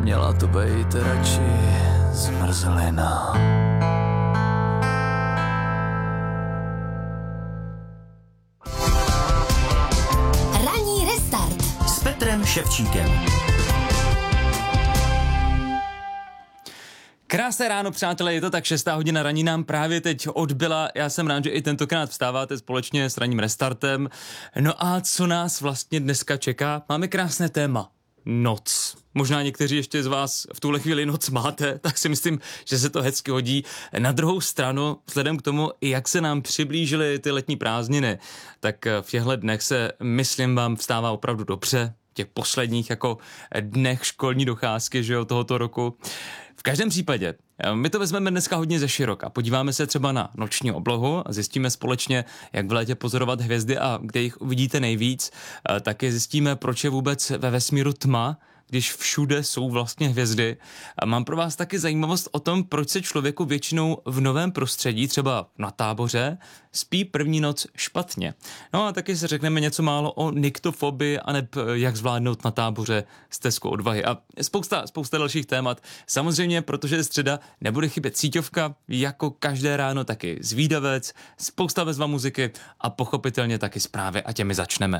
Měla to být radši zmrzlina. Ranní restart s Petrem Ševčíkem. Krásné ráno, přátelé, je to tak 6. hodina ranní nám právě teď odbyla. Já jsem rád, že i tentokrát vstáváte společně s ranním restartem. No a co nás vlastně dneska čeká? Máme krásné téma. Noc. Možná někteří ještě z vás v tuhle chvíli noc máte, tak si myslím, že se to hezky hodí. Na druhou stranu, vzhledem k tomu, jak se nám přiblížily ty letní prázdniny, tak v těchto dnech se, myslím, vám vstává opravdu dobře. Těch posledních jako dnech školní docházky, že jo, tohoto roku. V každém případě, my to vezmeme dneska hodně ze široka. Podíváme se třeba na noční oblohu a zjistíme společně, jak v létě pozorovat hvězdy a kde jich uvidíte nejvíc. Taky zjistíme, proč je vůbec ve vesmíru tma, když všude jsou vlastně hvězdy. A mám pro vás taky zajímavost o tom, proč se člověku většinou v novém prostředí, třeba na táboře, spí první noc špatně. No a taky se řekneme něco málo o niktofobii, aneb jak zvládnout na táboře stezku odvahy. A spousta dalších témat. Samozřejmě, protože je středa, nebude chybět síťovka, jako každé ráno taky zvídavec, spousta bezva muziky a pochopitelně taky zprávy a těmi začneme.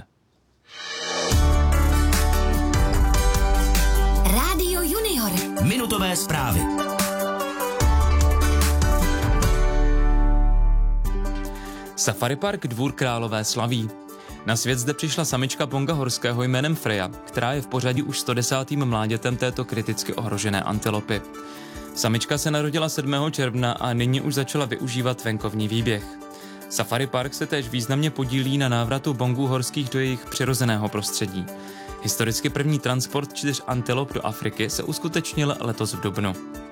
Rádio Junior. Minutové zprávy. Safari Park Dvůr Králové slaví. Na svět zde přišla samička bonga horského jménem Freja, která je v pořadí už 110. mládětem této kriticky ohrožené antilopy. Samička se narodila 7. června a nyní už začala využívat venkovní výběh. Safari Park se též významně podílí na návratu bongů horských do jejich přirozeného prostředí. Historicky první transport 4 antilop do Afriky se uskutečnil letos v dubnu.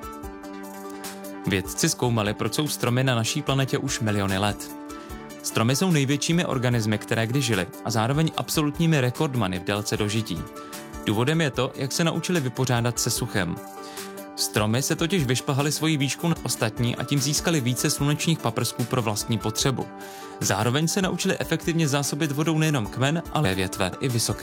Vědci zkoumali, proč jsou stromy na naší planetě už miliony let. Stromy jsou největšími organismy, které kdy žily a zároveň absolutními rekordmany v délce dožití. Důvodem je to, jak se naučili vypořádat se suchem. Stromy se totiž vyšplhaly svojí výšku na ostatní a tím získali více slunečních paprsků pro vlastní potřebu. Zároveň se naučili efektivně zásobit vodou nejenom kmen, ale větve i vysoké